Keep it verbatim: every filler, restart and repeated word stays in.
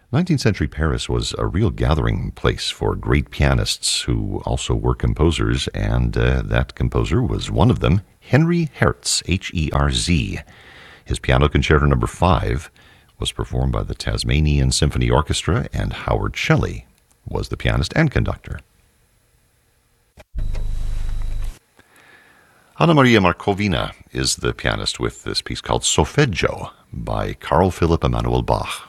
nineteenth century Paris was a real gathering place for great pianists who also were composers, and uh, that composer was one of them, Henry Herz, H E R Z. His Piano Concerto Number five was performed by the Tasmanian Symphony Orchestra, and Howard Shelley was the pianist and conductor. Anna Maria Markovina is the pianist with this piece called Solfeggio by Carl Philipp Emanuel Bach.